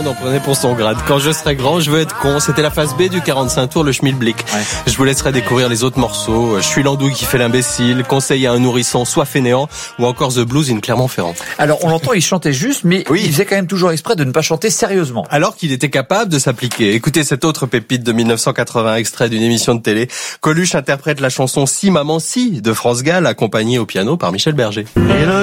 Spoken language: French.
monde en prenait pour son grade. Quand je serai grand, je veux être con. C'était la phase B du 45 tours, le schmilblick. Ouais. Je vous laisserai découvrir les autres morceaux. Je suis l'andouille qui fait l'imbécile, conseil à un nourrisson, soit fainéant, ou encore The Blues in Clermont-Ferrand. Alors, on l'entend, il chantait juste, mais oui, il faisait quand même toujours exprès de ne pas chanter sérieusement. Alors qu'il était capable de s'appliquer. Écoutez cette autre pépite de 1980, extrait d'une émission de télé. Coluche interprète la chanson Si Maman Si de France Gall, accompagnée au piano par Michel Berger. Et le